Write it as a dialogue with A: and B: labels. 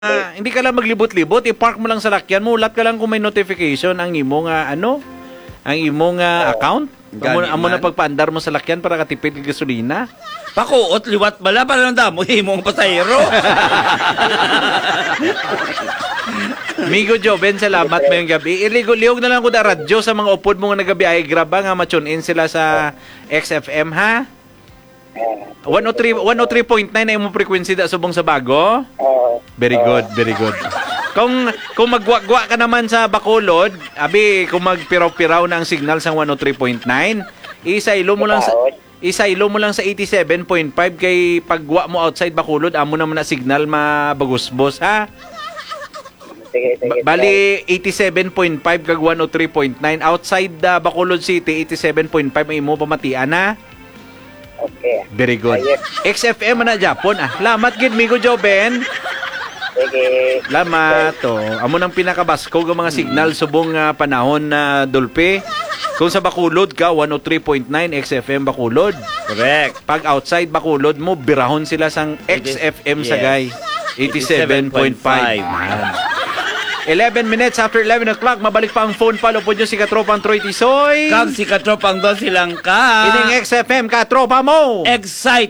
A: Hindi ka lang maglibot-libot, i-park mo lang sa lakyan mo, ulat ka lang kung may notification ang imong ang imong account. Amo na pagpaandar mo sa lakyan para katipid ng gasolina.
B: Pakuot, liwat bala, para ng damo, himong pasahero.
A: Migo Joven, salamat mayong gabi. Liog na lang ko da radyo sa mga upod mo nga nagabi ay graba nga ma-tune in sila sa XFM ha. 103.9 na imong frequency da subong sa bago. Very good, very good. Kung magwagwa ka naman sa Bacolod, abi kung magpiraw-piraw na ang signal sa 103.9, isailo mo lang sa 87.5 kay pagwa mo outside Bacolod, amo naman na signal mabagusbos ha.
C: Sige.
A: Bali 87.5 kag 103.9 outside Bacolod City 87.5 ang imo pamatian na.
C: Okay.
A: Very good. XFM na Japon Lamat gid Migo Joben.
C: Sige.
A: Lamat amo nang pinakabasko ng mga signal subong panahon na dulpe. Kung sa Bacolod ka 103.9 XFM Bacolod.
B: Correct.
A: Pag outside Bacolod mo birahon sila sang XFM Sagay 87.5. 11 minutes after 11 o'clock, mabalik pa ang phone palo po nyo si Katropang Troy Tisoy.
B: Kag si Katropang Don silang ka.
A: Ining XFM Katropa mo.
B: Excite